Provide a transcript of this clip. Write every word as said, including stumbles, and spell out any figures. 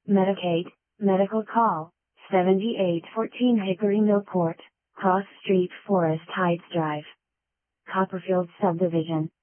Medicaid, medical call, seventy-eight fourteen Hickory Mill Court, Cross Street Forest Heights Drive, Copperfield Subdivision.